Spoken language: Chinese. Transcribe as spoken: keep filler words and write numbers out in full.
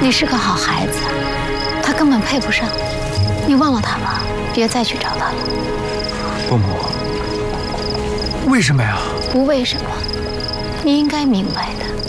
你是个好孩子，他根本配不上你，你忘了他吧，别再去找他了。 伯母，为什么呀？ 不为什么，你应该明白的。